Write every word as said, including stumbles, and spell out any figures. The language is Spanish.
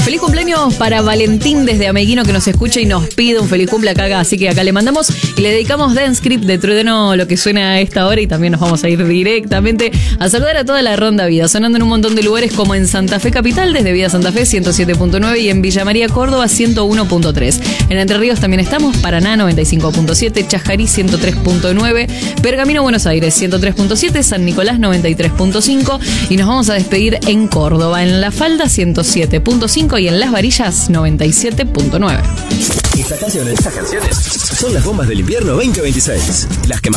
feliz cumpleaños para Valentín desde Ameguino, que nos escucha y nos pide un feliz cumple acá, así que acá le mandamos y le dedicamos Dance Script de Trueno, lo que suena a esta hora, y también nos vamos a ir directamente a saludar a toda la Ronda Vida, sonando en un montón de lugares como en Santa Fe Capital, desde Vida Santa Fe ciento siete punto nueve y en Villa María Córdoba ciento uno punto tres. En Entre Ríos también estamos, Paraná noventa y cinco punto siete, Chajarí ciento tres punto nueve, Pergamino Buenos Aires ciento tres punto siete, San Nicolás noventa y tres punto cinco y nos vamos a despedir en Córdoba, en La Falda ciento siete punto cinco y en Las Varillas noventa y siete punto nueve. Estas canciones, estas canciones son las bombas del invierno veinte veintiséis. Las que más